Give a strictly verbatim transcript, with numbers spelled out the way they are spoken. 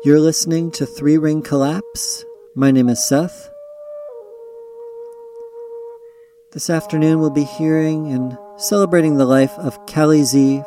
You're listening to Three Ring Collapse. My name is Seth. This afternoon we'll be hearing and celebrating the life of Cali Z